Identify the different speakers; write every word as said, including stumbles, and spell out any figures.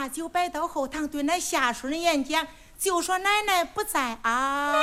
Speaker 1: 就摆到后堂对那下属人演讲，就说奶奶不在啊。